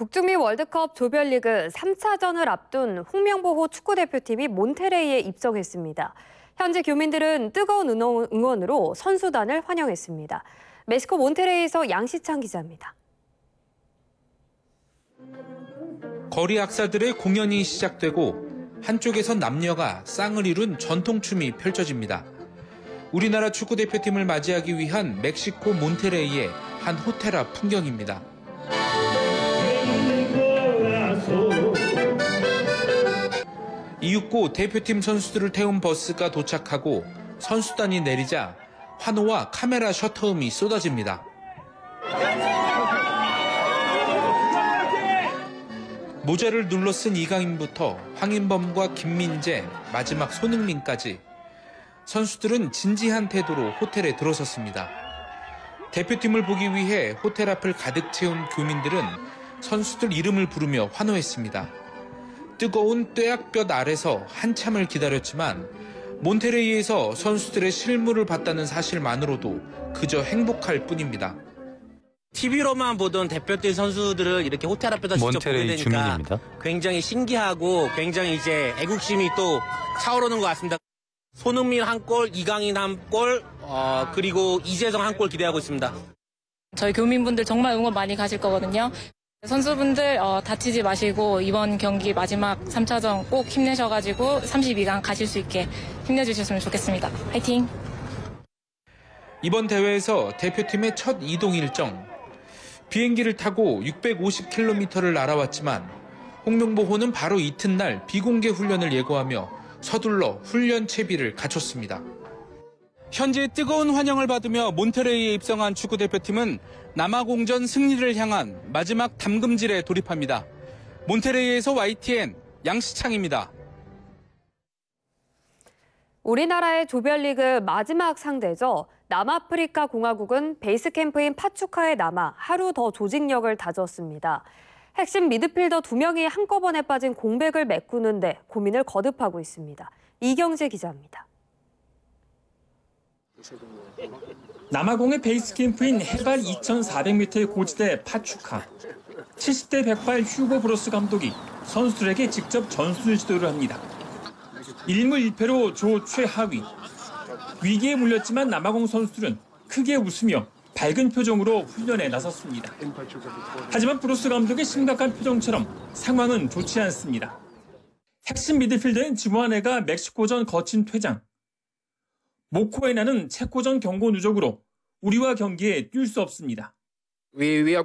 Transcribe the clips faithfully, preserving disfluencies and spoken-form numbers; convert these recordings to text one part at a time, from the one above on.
북중미 월드컵 조별리그 삼 차전을 앞둔 홍명보호 축구대표팀이 몬테레이에 입성했습니다. 현지 교민들은 뜨거운 응원으로 선수단을 환영했습니다. 멕시코 몬테레이에서 양시창 기자입니다. 거리 악사들의 공연이 시작되고 한쪽에선 남녀가 쌍을 이룬 전통춤이 펼쳐집니다. 우리나라 축구대표팀을 맞이하기 위한 멕시코 몬테레이의 한 호텔 앞 풍경입니다. 이윽고 대표팀 선수들을 태운 버스가 도착하고 선수단이 내리자 환호와 카메라 셔터음이 쏟아집니다. 모자를 눌러 쓴 이강인부터 황인범과 김민재, 마지막 손흥민까지 선수들은 진지한 태도로 호텔에 들어섰습니다. 대표팀을 보기 위해 호텔 앞을 가득 채운 교민들은 선수들 이름을 부르며 환호했습니다. 뜨거운 뙤약볕 아래서 한참을 기다렸지만 몬테레이에서 선수들의 실물을 봤다는 사실만으로도 그저 행복할 뿐입니다. 티비로만 보던 대표팀 선수들을 이렇게 호텔 앞에서 직접 보게 되니까 주민입니다. 굉장히 신기하고 굉장히 이제 애국심이 또 차오르는 것 같습니다. 손흥민 한 골, 이강인 한 골, 어, 그리고 이재성 한 골 기대하고 있습니다. 저희 교민분들 정말 응원 많이 가실 거거든요. 선수분들 어, 다치지 마시고 이번 경기 마지막 삼 차전 꼭 힘내셔가지고 삼십이 강 가실 수 있게 힘내주셨으면 좋겠습니다. 화이팅! 이번 대회에서 대표팀의 첫 이동 일정. 비행기를 타고 육백오십 킬로미터를 날아왔지만 홍명보호는 바로 이튿날 비공개 훈련을 예고하며 서둘러 훈련 채비를 갖췄습니다. 현재 뜨거운 환영을 받으며 몬테레이에 입성한 축구대표팀은 남아공전 승리를 향한 마지막 담금질에 돌입합니다. 몬테레이에서 와이티엔 양시창입니다. 우리나라의 조별리그 마지막 상대죠. 남아프리카 공화국은 베이스 캠프인 파추카에 남아 하루 더 조직력을 다졌습니다. 핵심 미드필더 두 명이 한꺼번에 빠진 공백을 메꾸는데 고민을 거듭하고 있습니다. 이경재 기자입니다. 남아공의 베이스 캠프인 해발 이천사백 미터의 고지대 파추카. 칠십 대 백발 휴고 브로스 감독이 선수들에게 직접 전술 지도를 합니다. 일 무 일 패로 조 최하위. 위기에 물렸지만 남아공 선수들은 크게 웃으며 밝은 표정으로 훈련에 나섰습니다. 하지만 브로스 감독의 심각한 표정처럼 상황은 좋지 않습니다. 핵심 미드필더인 지무아네가 멕시코전 거친 퇴장. 모코에나는 체코전 경고 누적으로 우리와 경기에 뛸 수 없습니다. 우리가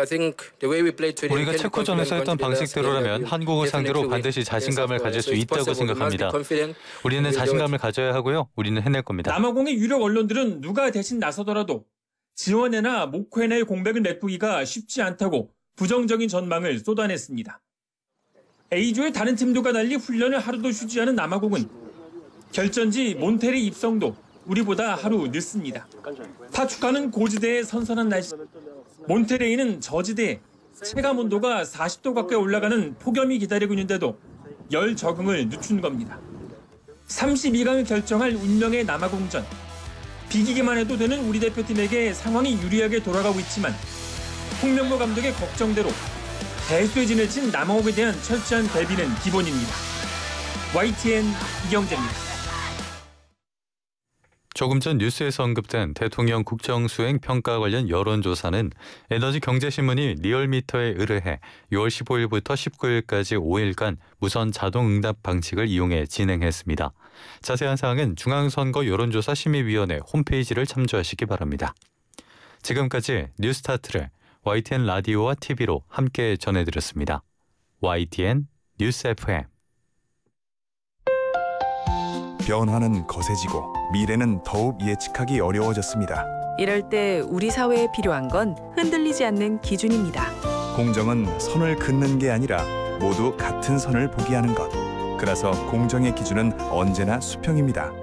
체코전에서 했던 방식대로라면 한국을 상대로 반드시 자신감을 가질 수 있다고 생각합니다. 우리는 자신감을 가져야 하고요. 우리는 해낼 겁니다. 남아공의 유력 언론들은 누가 대신 나서더라도 지원에나 모코에나의 공백을 메꾸기가 쉽지 않다고 부정적인 전망을 쏟아냈습니다. A조의 다른 팀들과 달리 훈련을 하루도 쉬지 않은 남아공은 결전지 몬테레이 입성도 우리보다 하루 늦습니다. 파추카는 고지대의 선선한 날씨, 몬테레이는 저지대에 체감 온도가 사십 도 가까이 올라가는 폭염이 기다리고 있는데도 열 적응을 늦춘 겁니다. 삼십이 강을 결정할 운명의 남아공전. 비기기만 해도 되는 우리 대표팀에게 상황이 유리하게 돌아가고 있지만 홍명보 감독의 걱정대로 대수에 지내친 남아공에 대한 철저한 대비는 기본입니다. 와이티엔 이경재입니다. 조금 전 뉴스에서 언급된 대통령 국정수행 평가 관련 여론조사는 에너지경제신문이 리얼미터에 의뢰해 유월 십오일부터 십구일까지 오 일간 무선 자동응답 방식을 이용해 진행했습니다. 자세한 사항은 중앙선거 여론조사 심의위원회 홈페이지를 참조하시기 바랍니다. 지금까지 뉴스타트를 와이티엔 라디오와 티비로 함께 전해드렸습니다. 와이티엔 뉴스 에프엠. 변화는 거세지고 미래는 더욱 예측하기 어려워졌습니다. 이럴 때 우리 사회에 필요한 건 흔들리지 않는 기준입니다. 공정은 선을 긋는 게 아니라 모두 같은 선을 보게 하는 것. 그래서 공정의 기준은 언제나 수평입니다.